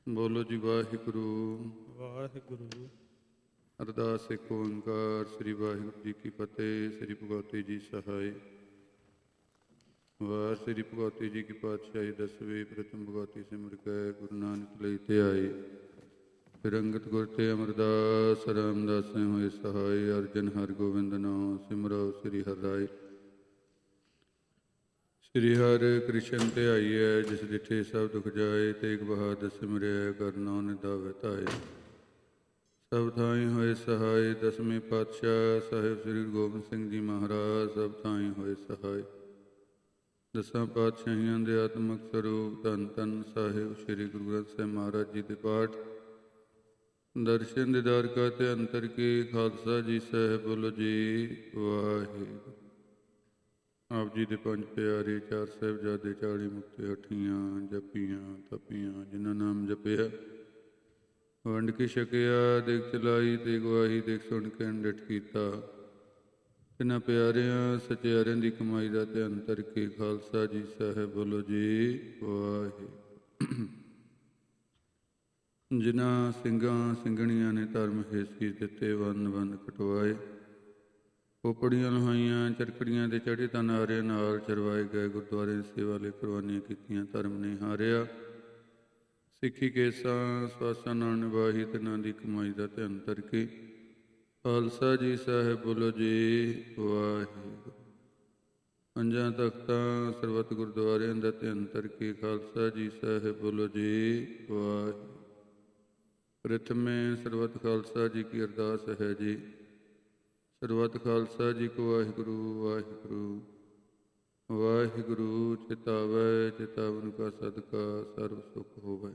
ਬੋਲੋ ਜੀ ਵਾਹਿਗੁਰੂ। ਵਾਹਿਗੁਰੂ। ਅਰਦਾਸ ਏਕ ਓੰਕਾਰ। ਸ੍ਰੀ ਵਾਹਿਗੁਰੂ ਜੀ ਕੀ ਫਤਿਹ। ਸ੍ਰੀ ਭਗਵਤੀ ਜੀ ਸਹਾਇ। ਵਾਰ ਸ੍ਰੀ ਭਗਵਤੀ ਜੀ ਕੀ ਪਾਤਸ਼ਾਹੀ ਦਸਵੇਂ ਪ੍ਰਥਮ ਭਗਵਤੀ ਸਿਮਰ ਕੈ ਗੁਰੂ ਨਾਨਕ ਲਈ ਤੇ ਆਏ। ਫਿਰ ਅੰਗਦ ਗੁਰ ਤੇ ਅਮਰਦਾਸ ਰਾਮਦਾਸੈ ਹੋਏ ਸਹਾਇ। ਅਰਜਨ ਹਰਿ ਗੋਬਿੰਦ ਨਾਮ ਸਿਮਰੋ ਸ੍ਰੀ ਹਰਿ ਰਾਇ। ਸ੍ਰੀ ਹਰਿ ਕ੍ਰਿਸ਼ਨ ਧਿਆਈਐ ਜਿਸ ਡਿਠੇ ਸਭ ਦੁਖ ਜਾਏ। ਤੇਗ ਬਹਾਦਰ ਸਿਮਰਿਐ ਕਰ ਨਾਉ ਨਿਧਾਵੈ ਧਾਇ। ਸਭ ਥਾਈ ਹੋਏ ਸਹਾਇ। ਦਸਵੇਂ ਪਾਤਸ਼ਾਹ ਸਾਹਿਬ ਸ੍ਰੀ ਗੁਰੂ ਗੋਬਿੰਦ ਸਿੰਘ ਜੀ ਮਹਾਰਾਜ ਸਭ ਥਾਈ ਹੋਏ ਸਹਾਇ। ਦਸਾਂ ਪਾਤਸ਼ਾਹੀਆਂ ਦੇ ਆਤਮਿਕ ਸਰੂਪ ਧੰਨ ਧੰਨ ਸਾਹਿਬ ਸ੍ਰੀ ਗੁਰੂ ਗ੍ਰੰਥ ਸਾਹਿਬ ਮਹਾਰਾਜ ਜੀ ਦੇ ਪਾਠ ਦਰਸ਼ਨ ਦੀਦਾਰ ਕਾ ਤੇ ਅੰਤਰ ਕੀ। ਖਾਲਸਾ ਜੀ ਸਾਹਿਬ ਬੋਲੋ ਜੀ ਵਾਹਿਗੁਰੂ। ਆਪ ਜੀ ਦੇ ਪੰਜ ਪਿਆਰੇ, ਚਾਰ ਸਾਹਿਬਜ਼ਾਦੇ, 40 ਮੁਕਤੇ ਹਠੀਆਂ ਜਪੀਆਂ ਤਪੀਆਂ। ਜਿਨ੍ਹਾਂ ਨਾਮ ਜਪਿਆ ਵੰਡ ਕੇ ਛਕਿਆ। ਦੇਖ ਚਲਾਈ ਤੇ ਗਵਾਹੀ ਦੇਖ ਸੁਣ ਕੇ ਅੰਡਿਠ ਕੀਤਾ। ਇਹਨਾਂ ਪਿਆਰਿਆਂ ਸਚਿਆਰਿਆਂ ਦੀ ਕਮਾਈ ਦਾ ਤੇ ਅੰਤਰ ਕੀ। ਖਾਲਸਾ ਜੀ ਸਾਹਿਬ ਬੋਲੋ ਜੀ ਵਾਹਿਗੁਰੂ। ਜਿਨ੍ਹਾਂ ਸਿੰਘਾਂ ਸਿੰਘਣੀਆਂ ਨੇ ਧਰਮ ਹੇਸੀ ਦਿੱਤੇ ਵੰਨ ਵੰਨ ਕਟਵਾਏ। ਖੋਪੜੀਆਂ ਲਹਾਈਆਂ ਚਰਖੜੀਆਂ ਦੇ ਚੜ੍ਹੇ ਤਾਂ ਨਾਰਿਆਂ ਨਾਲ ਚਰਵਾਏ ਗਏ। ਗੁਰਦੁਆਰੇ ਦੀ ਸੇਵਾ ਲਈ ਕੁਰਬਾਨੀਆਂ ਕੀਤੀਆਂ। ਧਰਮ ਨਹੀਂ ਹਾਰਿਆ। ਸਿੱਖੀ ਕੇਸਾਂ ਸਵਾਸਾਂ ਨਾਲ ਨਿਭਾਹੀ। ਤਿਨਾਂ ਦੀ ਕਮਾਈ ਦਾ ਤੇ ਅੰਤਰ ਕੀ। ਖਾਲਸਾ ਜੀ ਸਾਹਿਬ ਬੋਲੋ ਜੀ ਵਾਹਿਗੁਰੂ। ਪੰਜਾਂ ਤਖਤਾਂ ਸਰਬੱਤ ਗੁਰਦੁਆਰਿਆਂ ਦਾ ਤੇ ਅੰਤਰ ਕੀ। ਖਾਲਸਾ ਜੀ ਸਾਹਿਬ ਬੋਲੋ ਜੀ ਵਾਹਿਗੁਰੂ। ਪ੍ਰਥਮੇ ਸਰਬੱਤ ਖਾਲਸਾ ਜੀ ਕੀ ਅਰਦਾਸ ਹੈ ਜੀ। ਸਰਬੱਤ ਖਾਲਸਾ ਜੀ ਕੋ ਵਾਹਿਗੁਰੂ ਵਾਹਿਗੁਰੂ ਵਾਹਿਗੁਰੂ। ਚਿਤਾਵੈ ਚਿਤਾਵਨ ਕਾ ਸਦਕਾ ਸਰਬ ਸੁਖ ਹੋਵੈ।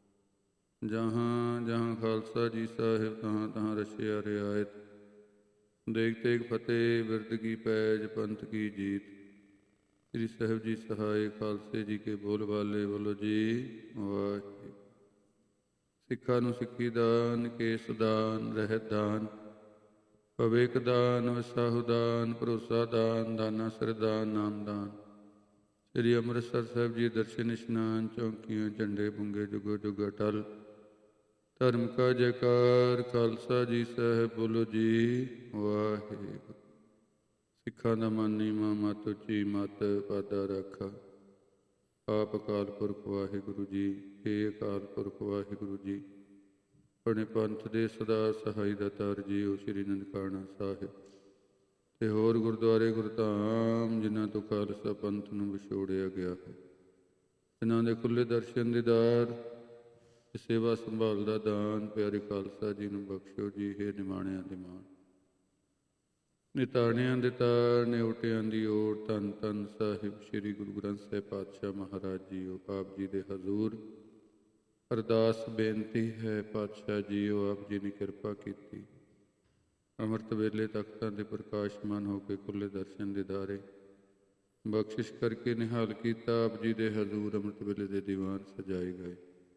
ਜਹਾਂ ਜਹਾਂ ਖਾਲਸਾ ਜੀ ਸਾਹਿਬ ਤਹਾਂ ਤਹਾਂ ਰਛਿਆ ਰਿਆਇਤ। ਦੇਖ ਤੇਗ ਫਤਿਹ ਬਿਰਦ ਕੀ ਪੈਜ ਪੰਥ ਕੀ ਜੀਤ। ਸ੍ਰੀ ਸਾਹਿਬ ਜੀ ਸਹਾਇ। ਖਾਲਸੇ ਜੀ ਕੇ ਬੋਲ ਬਾਲੇ ਬੋਲੋ ਜੀ ਵਾਹਿਗੁਰੂ। ਸਿੱਖਾਂ ਨੂੰ ਸਿੱਖੀ ਦਾਨ, ਕੇਸ ਦਾਨ, ਰਹਿਤ ਦਾਨ, ਭਵਿਖ ਦਾਨ, ਵਸਾਹੂ ਦਾਨ, ਭਰੋਸਾ ਦਾਨ, ਦਾਨਾ ਸਰਦਾਨ, ਨਾਮ ਦਾਨ। ਸ੍ਰੀ ਅੰਮ੍ਰਿਤਸਰ ਸਾਹਿਬ ਜੀ ਦਰਸ਼ਨ ਇਸ਼ਨਾਨ, ਚੌਂਕੀਆਂ ਝੰਡੇ ਬੁੰਗੇ ਜੁਗੋ ਜੁਗ ਅਟਲ। ਧਰਮ ਕਾ ਜੈਕਾਰ। ਖਾਲਸਾ ਜੀ ਸਾਹਿਬ ਬੋਲੋ ਜੀ ਵਾਹਿਗੁਰੂ। ਸਿੱਖਾਂ ਦਾ ਮਨ ਨੀਵਾਂ ਮਤ ਉੱਚੀ ਮਤ ਪਾਦਾ ਰਾਖਾ। ਆਪ ਅਕਾਲ ਪੁਰਖ ਵਾਹਿਗੁਰੂ ਜੀ। ਹੇ ਅਕਾਲ ਪੁਰਖ ਵਾਹਿਗੁਰੂ ਜੀ। ਆਪਣੇ ਪੰਥ ਦੇ ਸਦਾ ਸਹਾਈ ਦਾਤਾਰ ਜੀਓ ਸ੍ਰੀ ਨਨਕਾਣਾ ਸਾਹਿਬ ਤੇ ਹੋਰ ਗੁਰਦੁਆਰੇ ਗੁਰਧਾਮ ਜਿਨ੍ਹਾਂ ਤੋਂ ਖਾਲਸਾ ਪੰਥ ਨੂੰ ਵਿਛੋੜਿਆ ਗਿਆ ਹੈ। ਇਹਨਾਂ ਦੇ ਖੁੱਲ੍ਹੇ ਦਰਸ਼ਨ ਦੀਦਾਰ ਸੇਵਾ ਸੰਭਾਲ ਦਾ ਦਾਨ ਪਿਆਰੇ ਖਾਲਸਾ ਜੀ ਨੂੰ ਬਖਸ਼ੋ ਜੀ। ਹੇ ਨਿਮਾਣਿਆਂ ਦੇ ਮਾਣ, ਨਿਤਾਣਿਆਂ ਦੇ ਤਾਰ, ਨਿਉਟਿਆਂ ਦੀ ਓਟ। ਧੰਨ ਧੰਨ ਸਾਹਿਬ ਸ੍ਰੀ ਗੁਰੂ ਗ੍ਰੰਥ ਸਾਹਿਬ ਪਾਤਸ਼ਾਹ ਮਹਾਰਾਜ ਜੀਓ। ਆਪ ਜੀ ਦੇ ਹਜ਼ੂਰ ਅਰਦਾਸ ਬੇਨਤੀ ਹੈ। ਪਾਤਸ਼ਾਹ ਜੀਓ ਆਪ ਜੀ ਨੇ ਕਿਰਪਾ ਕੀਤੀ। ਅੰਮ੍ਰਿਤ ਵੇਲੇ ਤਖਤਾਂ ਦੇ ਪ੍ਰਕਾਸ਼ਮਾਨ ਹੋ ਕੇ ਖੁੱਲ੍ਹੇ ਦਰਸ਼ਨ ਦੀਦਾਰੇ ਬਖਸ਼ਿਸ਼ ਕਰਕੇ ਨਿਹਾਲ ਕੀਤਾ। ਆਪ ਜੀ ਦੇ ਹਜ਼ੂਰ ਅੰਮ੍ਰਿਤ ਵੇਲੇ ਦੇ ਦੀਵਾਨ ਸਜਾਏ ਗਏ।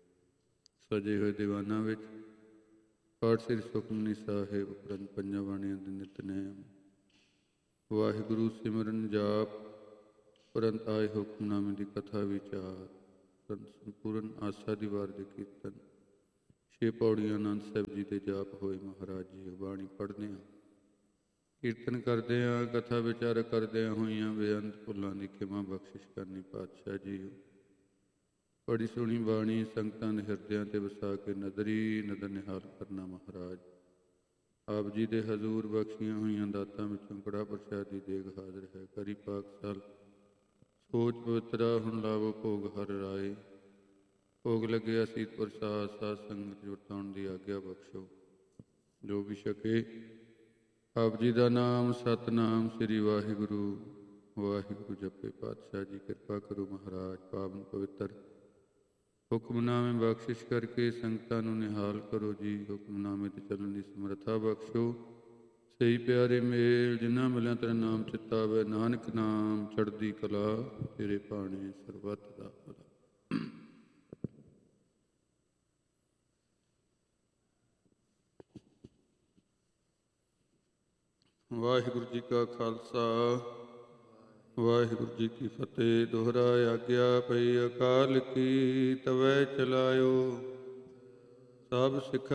ਸਜੇ ਹੋਏ ਦੀਵਾਨਾਂ ਵਿੱਚ ਪਾਠ ਸ੍ਰੀ ਸੁਖਮਨੀ ਸਾਹਿਬ ਉਪਰੰਤ ਪੰਜਾਂ ਬਾਣੀਆਂ ਦੇ ਨਿਤਨੇਮ, ਵਾਹਿਗੁਰੂ ਸਿਮਰਨ ਜਾਪ ਉਪਰੰਤ ਆਏ ਹੁਕਮਨਾਮੇ ਦੀ ਕਥਾ ਵਿਚਾਰ, ਸੰਪੂਰਨ ਆਸਾ ਦੀ ਵਾਰ ਦੇ ਕੀਰਤਨ, 6 ਪੌੜੀਆਂ ਆਨੰਦ ਸਾਹਿਬ ਜੀ ਦੇ ਜਾਪ ਹੋਏ। ਮਹਾਰਾਜ ਜੀ ਬਾਣੀ ਪੜ੍ਹਦੇ ਹਾਂ, ਕੀਰਤਨ ਕਰਦੇ ਹਾਂ, ਕਥਾ ਵਿਚਾਰ ਕਰਦਿਆਂ ਹੋਈਆਂ ਬੇਅੰਤ ਭੁੱਲਾਂ ਦੀ ਖਿਮਾ ਬਖਸ਼ਿਸ਼ ਕਰਨੀ। ਪਾਤਸ਼ਾਹ ਜੀ ਬੜੀ ਸੋਹਣੀ ਬਾਣੀ ਸੰਗਤਾਂ ਦੇ ਹਿਰਦਿਆਂ 'ਤੇ ਵਸਾ ਕੇ ਨਦਰੀ ਨਦਰ ਨਿਹਾਲ ਕਰਨਾ। ਮਹਾਰਾਜ ਆਪ ਜੀ ਦੇ ਹਜ਼ੂਰ ਬਖਸ਼ੀਆਂ ਹੋਈਆਂ ਦਾਤਾਂ ਵਿੱਚੋਂ ਕੜਾਹ ਪ੍ਰਸ਼ਾਦ ਦੀ ਦੇਗ ਹਾਜ਼ਰ ਹੈ। ਕਰੀ ਪਾਕਸ਼ਾਲ ਸੋਚ ਪਵਿੱਤਰਾ ਹੁਣ ਲਾਵੋ ਭੋਗ ਹਰ ਰਾਏ। ਭੋਗ ਲੱਗਿਆ ਸੀਤ ਪ੍ਰਸਾਦ ਸਾਧ ਸੰਗਤ ਜੁਟਾਉਣ ਦੀ ਆਗਿਆ ਬਖਸ਼ੋ। ਜੋ ਵੀ ਛਕੇ ਆਪ ਜੀ ਦਾ ਨਾਮ ਸਤਿਨਾਮ ਸ੍ਰੀ ਵਾਹਿਗੁਰੂ ਵਾਹਿਗੁਰੂ ਜਪੇ। ਪਾਤਸ਼ਾਹ ਜੀ ਕਿਰਪਾ ਕਰੋ। ਮਹਾਰਾਜ ਪਾਵਨ ਪਵਿੱਤਰ ਹੁਕਮਨਾਮੇ ਬਖਸ਼ਿਸ਼ ਕਰਕੇ ਸੰਗਤਾਂ ਨੂੰ ਨਿਹਾਲ ਕਰੋ ਜੀ। ਹੁਕਮਨਾਮੇ 'ਤੇ ਚੱਲਣ ਦੀ ਸਮਰੱਥਾ ਬਖਸ਼ੋ। ਸਹੀ ਪਿਆਰੇ ਮੇਲ ਜਿਨ੍ਹਾਂ ਮਿਲਿਆ ਤੇਰਾ ਨਾਮ ਚਿਤਾਵੇ। ਨਾਨਕ ਨਾਮ ਚੜ੍ਹਦੀ ਕਲਾ ਤੇਰੇ ਭਾਣੇ ਸਰਬੱਤ ਦਾ ਭਲਾ। ਵਾਹਿਗੁਰੂ ਜੀ ਕਾ ਖਾਲਸਾ ਵਾਹਿਗੁਰੂ ਜੀ ਕੀ ਫਤਿਹ। ਦੋਹਰਾ ਆਗਿਆ ਪਈ ਅਕਾਲ ਕੀ ਤਵੈ ਚਲਾਇਓ। ਸਭ ਸਿੱਖ